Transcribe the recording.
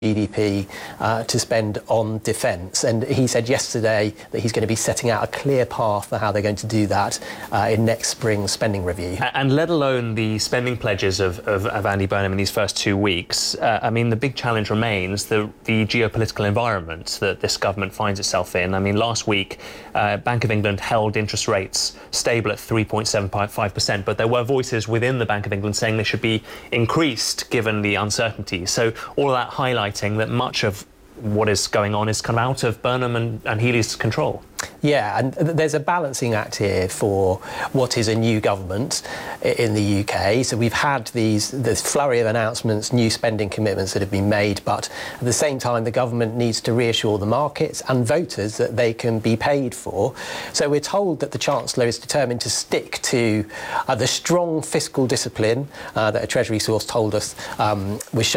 GDP to spend on defence, and he said yesterday that he's going to be setting out a clear path for how they're going to do that in next spring's spending review. And let alone the spending pledges of Andy Burnham in these first 2 weeks, I mean, the big challenge remains the geopolitical environment that this government finds itself in. I mean, last week, Bank of England held interest rates stable at 3.75%, but there were voices within the Bank of England saying they should be increased given the uncertainty. So all of that highlighting that much of what is going on is kind of out of Burnham and Healey's control. Yeah, and there's a balancing act here for what is a new government in the UK. So we've had this flurry of announcements, new spending commitments that have been made, but at the same time, the government needs to reassure the markets and voters that they can be paid for. So we're told that the Chancellor is determined to stick to the strong fiscal discipline that a Treasury source told us was